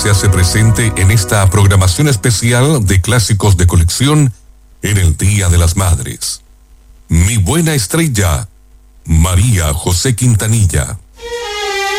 se hace presente en esta programación especial de clásicos de colección en el Día de las Madres. Mi buena estrella, María José Quintanilla.